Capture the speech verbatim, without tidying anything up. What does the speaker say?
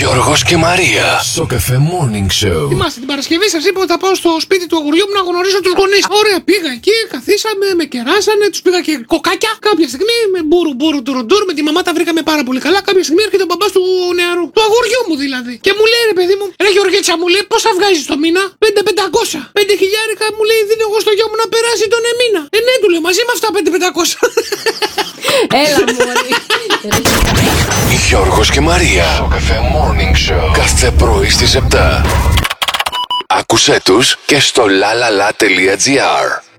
Γιώργος και Μαρία. Σοκαφέ Morning Show. Θυμάστε την Παρασκευή, σας είπα ότι θα πάω στο σπίτι του αγοριού μου να γνωρίσω τους γονείς. Ωραία, πήγα εκεί, καθίσαμε, με κεράσανε, τους πήγα και κοκάκια. Κάποια στιγμή με μπούρου μπούρου τουρουντούρ, με τη μαμά τα βρήκαμε πάρα πολύ καλά. Κάποια στιγμή έρχεται ο μπαμπάς του νεαρού, του αγοριού μου δηλαδή. Και μου λέει, ρε παιδί μου, ρε Γεωργίτσα, μου λέει, πόσα βγάζεις το μήνα? πέντε χιλιάδες πεντακόσια. πέντε χιλιάρικα μου λέει, δίνω εγώ στο γιο μου να περάσει τον μήνα. Ε, ναι, του λέω, μαζί με αυτά πέντε χιλιάδες πεντακόσια. Έλα μωρή. Γιώργος και Μαρία. Σοκαφέ Morning Show. Κάθε πρωί στις επτά. Άκουσέ τους και στο lalala.gr.